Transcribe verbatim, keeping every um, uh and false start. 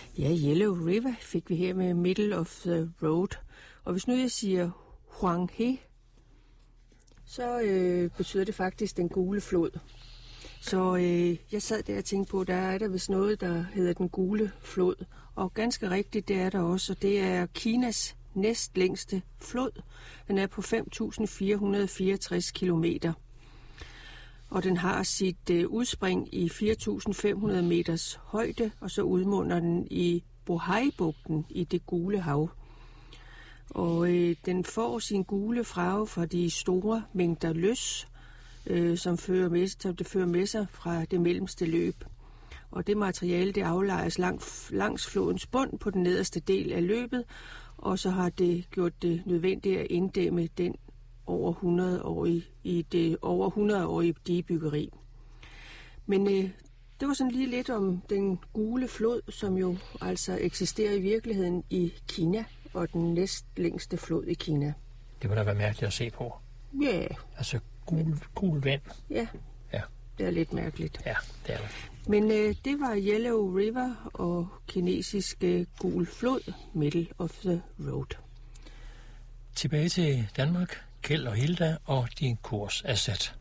Ja, Yellow River fik vi her med Middle of the Road. Og hvis nu jeg siger Huanghe, så øh, betyder det faktisk den gule flod. Så øh, jeg sad der og tænkte på, der er der vist noget, der hedder den gule flod. Og ganske rigtigt, det er der også. Og det er Kinas næstlængste flod. Den er på fem tusind fire hundrede fireogtres kilometer. Og den har sit øh, udspring i fire tusind fem hundrede meters højde, og så udmunder den i Bohai-bugten i det Gule Hav. Og øh, den får sin gule farve fra de store mængder løs, øh, som fører med, som det fører med sig fra det mellemste løb. Og det materiale, det aflejes langs, langs flodens bund på den nederste del af løbet, og så har det gjort det nødvendigt at inddæmme den over hundrede-årige, i det over hundrede-årige digebyggeri. Men øh, det var sådan lige lidt om den gule flod, som jo altså eksisterer i virkeligheden i Kina, og den næstlængste flod i Kina. Det må da være mærkeligt at se på. Ja. Yeah. Altså gul, gul vand. Ja. Ja, det er lidt mærkeligt. Ja, det er det. Men øh, det var Yellow River og kinesisk øh, gul flod, Middle of the Road. Tilbage til Danmark. Kjeld og Hilda, og din kurs er sat.